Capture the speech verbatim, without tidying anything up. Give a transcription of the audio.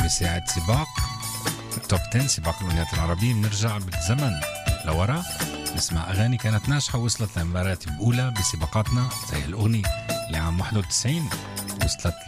بساعة سباق توب عشرة سباق الأغنيات العربية. بنرجع بالزمن لورا نسمع أغاني كانت ناجحة وصلت لمراتب أولى بسباقاتنا، زي الأغنية اللي عام واحد وتسعين وصلت